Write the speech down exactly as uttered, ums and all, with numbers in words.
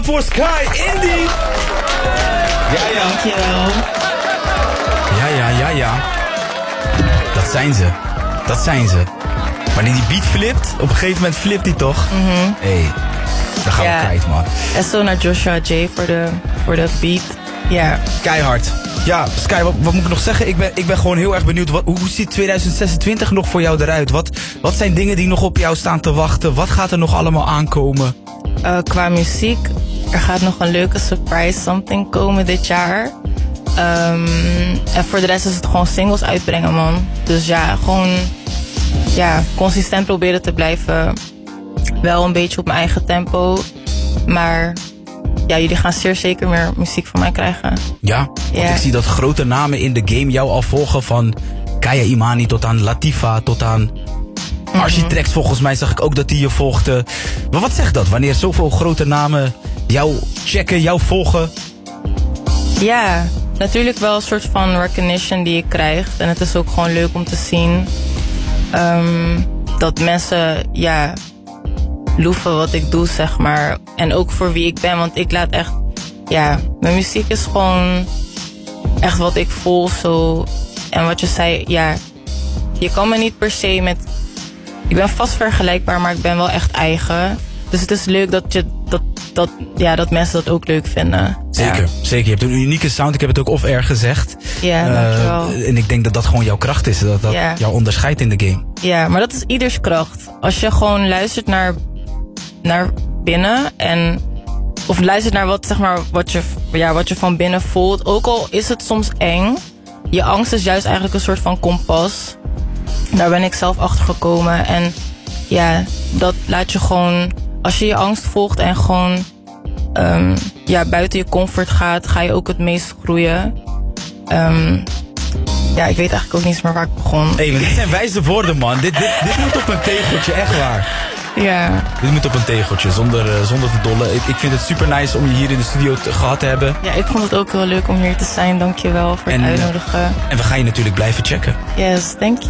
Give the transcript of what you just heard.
Voor Sky Indie. Ja, ja. Dankjewel. Ja, ja, ja, ja. Dat zijn ze. Dat zijn ze. Wanneer die beat flipt, op een gegeven moment flipt die toch? Mm-hmm. Hé, hey, daar gaan ja. we kwijt, man. En zo naar Joshua J voor de, voor de beat. Ja. Keihard. Ja, Sky, wat, wat moet ik nog zeggen? Ik ben, ik ben gewoon heel erg benieuwd. Wat, hoe ziet tweeduizend zesentwintig nog voor jou eruit? Wat, wat zijn dingen die nog op jou staan te wachten? Wat gaat er nog allemaal aankomen? Uh, qua muziek, er gaat nog een leuke surprise something komen dit jaar. Um, en voor de rest is het gewoon singles uitbrengen, man. Dus ja, gewoon ja, consistent proberen te blijven. Wel een beetje op mijn eigen tempo. Maar ja, jullie gaan zeer zeker meer muziek van mij krijgen. Ja, want yeah. ik zie dat grote namen in de game jou al volgen. Van Kaya Imani tot aan Latifa tot aan mm-hmm. Architects. Volgens mij zag ik ook dat die je volgde. Maar wat zegt dat? Wanneer zoveel grote namen jou checken, jou volgen? Ja, natuurlijk wel een soort van recognition die je krijgt. En het is ook gewoon leuk om te zien um, dat mensen ja, loeven wat ik doe, zeg maar. En ook voor wie ik ben, want ik laat echt... Ja, mijn muziek is gewoon echt wat ik voel zo. En wat je zei, ja, je kan me niet per se met... Ik ben vast vergelijkbaar, maar ik ben wel echt eigen. Dus het is leuk dat je... Dat, dat, ja, dat mensen dat ook leuk vinden. Zeker, ja. zeker. Je hebt een unieke sound. Ik heb het ook off-air gezegd. Ja, uh, dankjewel. En ik denk dat dat gewoon jouw kracht is. Dat dat ja. jou onderscheidt in de game. Ja, maar dat is ieders kracht. Als je gewoon luistert naar, naar binnen en... Of luistert naar wat, zeg maar, wat, je, ja, wat je van binnen voelt. Ook al is het soms eng. Je angst is juist eigenlijk een soort van kompas. Daar ben ik zelf achter gekomen. En ja, dat laat je gewoon... Als je je angst volgt en gewoon um, ja, buiten je comfort gaat, ga je ook het meest groeien. Um, ja, ik weet eigenlijk ook niet eens meer waar ik begon. Hé, hey, maar dit zijn wijze woorden, man. Dit, dit, dit moet op een tegeltje, echt waar. Ja. Dit moet op een tegeltje, zonder, uh, zonder te dollen. Ik, ik vind het super nice om je hier in de studio te, gehad te hebben. Ja, ik vond het ook heel leuk om hier te zijn. Dank je wel voor het en, uitnodigen. En we gaan je natuurlijk blijven checken. Yes, thank you.